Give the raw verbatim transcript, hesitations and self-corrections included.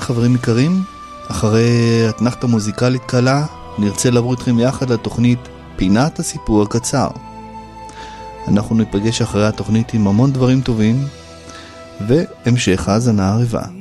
חברים יקרים, אחרי התנחתה מוזיקלית קלה, נרצה לעבור איתכם יחד לתוכנית פינת הסיפור הקצר. אנחנו ניפגש אחרי התוכנית עם המון דברים טובים, והמשך האזנה ערבה.